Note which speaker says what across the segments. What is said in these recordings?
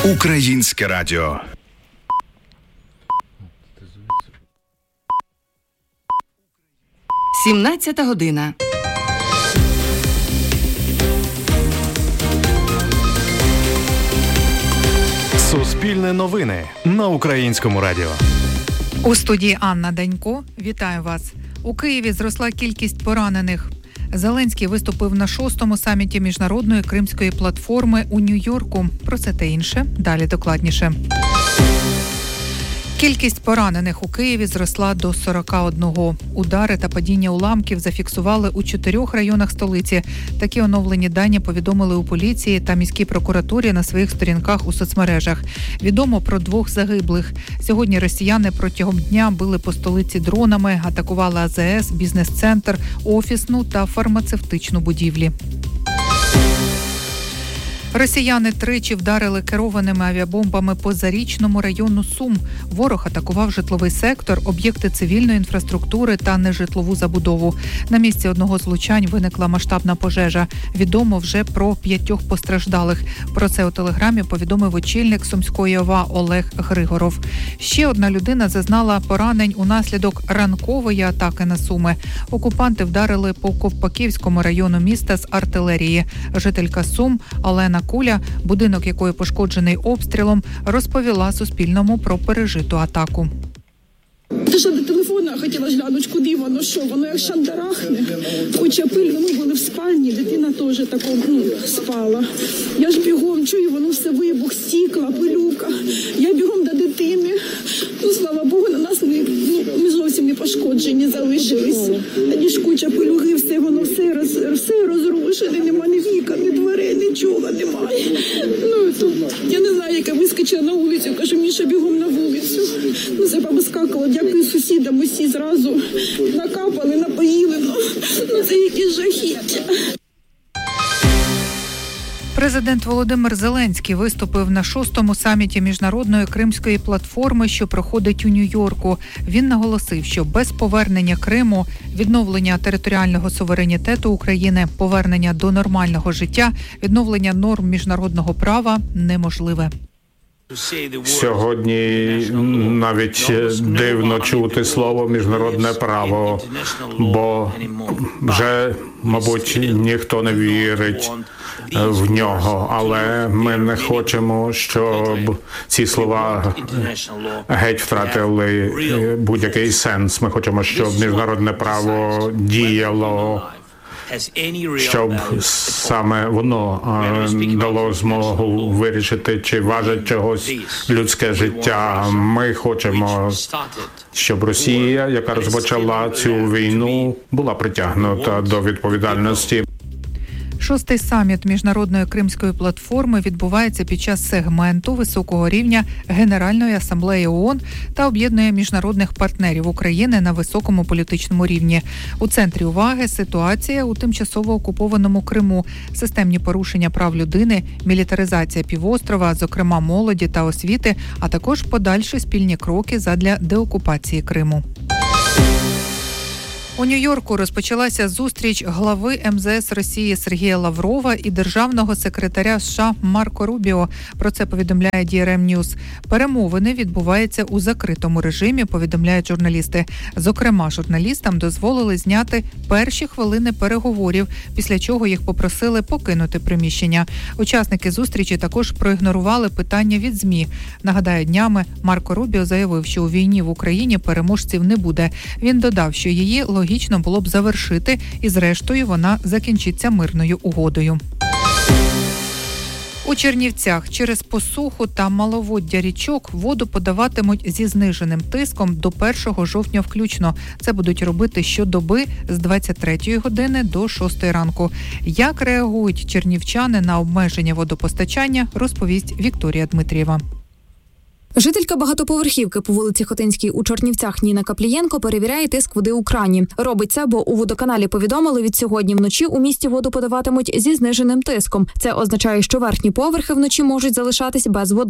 Speaker 1: Українське радіо.
Speaker 2: Сімнадцята година.
Speaker 3: Суспільне новини на Українському радіо.
Speaker 4: У студії Анна Данько. Вітаю вас. У Києві зросла кількість поранених. Зеленський виступив на 6-му саміті Міжнародної Кримської платформи у Нью-Йорку. Про це та інше далі докладніше. Кількість поранених у Києві зросла до 41. Удари та падіння уламків зафіксували у 4 районах столиці. Такі оновлені дані повідомили у поліції та міській прокуратурі на своїх сторінках у соцмережах. Відомо про 2 загиблих. Сьогодні росіяни протягом дня били по столиці дронами, атакували АЗС, бізнес-центр, офісну та фармацевтичну будівлі. Росіяни тричі вдарили керованими авіабомбами по Зарічному району Сум. Ворог атакував житловий сектор, об'єкти цивільної інфраструктури та нежитлову забудову. На місці одного з влучань виникла масштабна пожежа. Відомо вже про 5 постраждалих. Про це у Телеграмі повідомив очільник Сумської ОВА Олег Григоров. Ще одна людина зазнала поранень унаслідок ранкової атаки на Суми. Окупанти вдарили по Ковпаківському району міста з артилерії. Жителька Сум Олена Куля, будинок якої пошкоджений обстрілом, розповіла Суспільному про пережиту атаку.
Speaker 5: Та що до телефона хотіла глянути, куди воно, що воно як шандарахне, куча пиль, ми були в спальні, дитина теж такому спала. Я ж бігом чую, воно все вибух, стікла, пилюка. Я бігом до дитини. Слава Богу, на нас ми зовсім не пошкоджені залишились. Тоді ж куча пилюги, все воно все розрушене, нема ні вікон, ні дверей, нічого немає. Я не знаю, як я вискочила на вулицю, кажу, Міша, бігом на вулицю. Це повискакало, дякую сусідам, усі зразу накапали, напоїли. Це якісь жахіття.
Speaker 4: Президент Володимир Зеленський виступив на 6-му саміті Міжнародної Кримської платформи, що проходить у Нью-Йорку. Він наголосив, що без повернення Криму, відновлення територіального суверенітету України, повернення до нормального життя, відновлення норм міжнародного права неможливе.
Speaker 6: Сьогодні навіть дивно чути слово «міжнародне право», бо вже, мабуть, ніхто не вірить в нього, але ми не хочемо, щоб ці слова геть втратили будь-який сенс. Ми хочемо, щоб міжнародне право діяло, щоб саме воно дало змогу вирішити, чи важить чогось людське життя. Ми хочемо, щоб Росія, яка розпочала цю війну, була притягнута до відповідальності.
Speaker 4: 6-й саміт Міжнародної Кримської платформи відбувається під час сегменту високого рівня Генеральної асамблеї ООН та об'єднує міжнародних партнерів України на високому політичному рівні. У центрі уваги ситуація у тимчасово окупованому Криму, системні порушення прав людини, мілітаризація півострова, зокрема молоді та освіти, а також подальші спільні кроки задля деокупації Криму. У Нью-Йорку розпочалася зустріч глави МЗС Росії Сергія Лаврова і державного секретаря США Марко Рубіо. Про це повідомляє DRM News. Перемовини відбуваються у закритому режимі, повідомляють журналісти. Зокрема, журналістам дозволили зняти перші хвилини переговорів, після чого їх попросили покинути приміщення. Учасники зустрічі також проігнорували питання від ЗМІ. Нагадаю, днями Марко Рубіо заявив, що у війні в Україні переможців не буде. Він додав, що її логічно було б завершити, і зрештою вона закінчиться мирною угодою. У Чернівцях через посуху та маловоддя річок воду подаватимуть зі зниженим тиском до 1 жовтня включно. Це будуть робити щодоби з 23 години до 6 ранку. Як реагують чернівчани на обмеження водопостачання, розповість Вікторія Дмитрієва.
Speaker 7: Жителька багатоповерхівки по вулиці Хотинській у Чернівцях Ніна Каплієнко перевіряє тиск води у крані. Робить це, бо у водоканалі повідомили, від сьогодні вночі у місті воду подаватимуть зі зниженим тиском. Це означає, що верхні поверхи вночі можуть залишатись без води.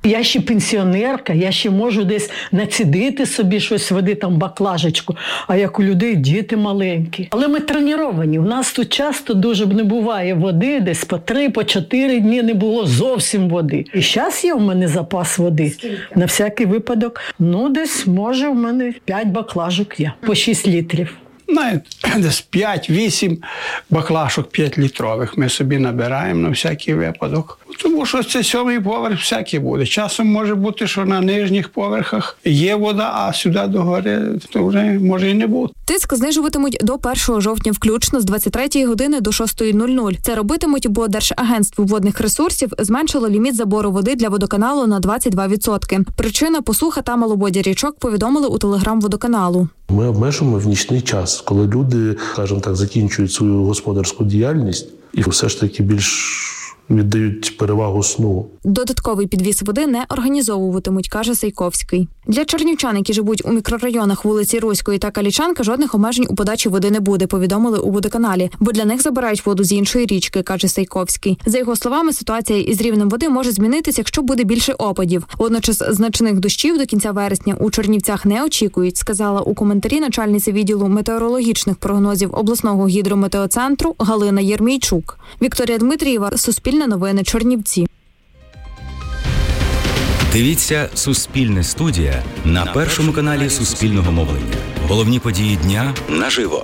Speaker 1: Я ще пенсіонерка, я ще можу десь націдити собі щось води, там баклажечку, а як у людей діти маленькі. Але ми треновані, у нас тут часто дуже не буває води, десь по 3-4 дні не було зовсім води. І зараз є у мене запас води. На всякий випадок, десь може у мене 5 баклажок є, по 6 літрів.
Speaker 2: Навіть десь 5-8 баклажок 5-літрових ми собі набираємо на всякий випадок. Тому що це 7-й поверх всякий буде. Часом може бути, що на нижніх поверхах є вода, а сюди догори то вже може і не бути.
Speaker 7: Тиск знижуватимуть до 1 жовтня включно з 23 години до 6:00. Це робитимуть, бо Держагентство водних ресурсів зменшило ліміт забору води для водоканалу на 22%. Причина – посуха та маловоддя річок, повідомили у телеграм-водоканалу.
Speaker 8: Ми обмежуємо в нічний час, коли люди, скажімо так, закінчують свою господарську діяльність і все ж таки більш віддають перевагу сну.
Speaker 7: Додатковий підвіз води не організовуватимуть, каже Сайковський. Для чернівчан, які живуть у мікрорайонах вулиці Руської та Калічанки, жодних обмежень у подачі води не буде, повідомили у водоканалі, бо для них забирають воду з іншої річки, каже Сайковський. За його словами, ситуація із рівнем води може змінитися, якщо буде більше опадів. Водночас значних дощів до кінця вересня у Чернівцях не очікують, сказала у коментарі начальниця відділу метеорологічних прогнозів обласного гідрометеоцентру Галина Єрмійчук. Вікторія Дмитрієва, Суспільне новини, Чернівці.
Speaker 9: Дивіться «Суспільне студія» на першому каналі Суспільного мовлення. Головні події дня наживо.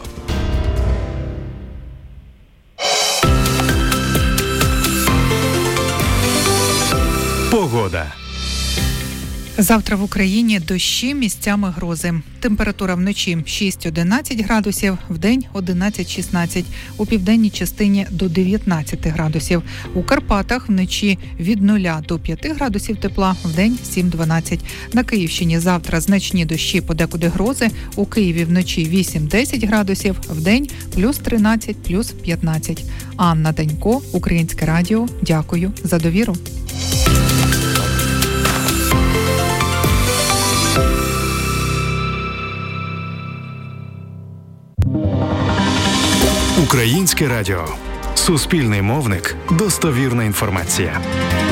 Speaker 3: Погода.
Speaker 4: Завтра в Україні дощі, місцями грози. Температура вночі 6-11 градусів, вдень 11-16. У південній частині до 19 градусів. У Карпатах вночі від 0 до 5 градусів тепла, вдень 7-12. На Київщині завтра значні дощі, подекуди грози. У Києві вночі 8-10 градусів, вдень плюс 13, плюс 15. Анна Данько, Українське радіо. Дякую за довіру.
Speaker 3: Українське радіо. Суспільний мовник. Достовірна інформація.